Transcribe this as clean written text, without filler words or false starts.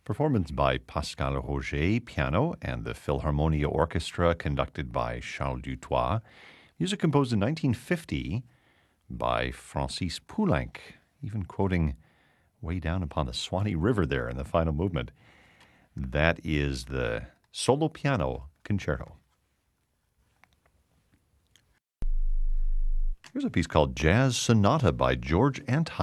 Performance by Pascal Roger, piano, and the Philharmonia Orchestra, conducted by Charles Dutoit. Music composed in 1950 by Francis Poulenc, even quoting way down upon the Swanee River there in the final movement. That is the solo piano concerto. Here's a piece called Jazz Sonata by George Antheil.